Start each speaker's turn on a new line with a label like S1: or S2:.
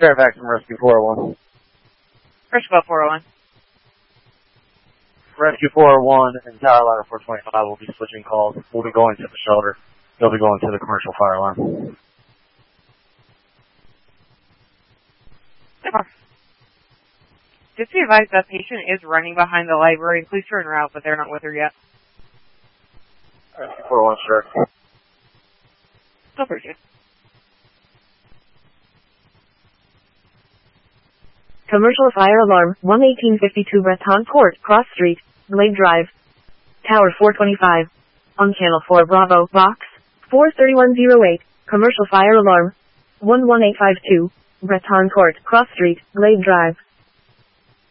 S1: Fairfax from Rescue 401.
S2: Rescue 401.
S1: Rescue 401 and Tower Ladder 425 will be switching calls. We'll be going to the shelter. They'll be going to the commercial fire alarm.
S2: Just be advised that patient is running behind the library. Please turn her out, but they're not with her yet.
S1: Rescue 401, sure.
S2: Still purchase.
S3: Commercial fire alarm, 11852 Breton Court, Cross Street, Glade Drive. Tower 425. On Channel 4 Bravo, Box 43108. Commercial fire alarm, 11852 Breton Court, Cross Street, Glade Drive.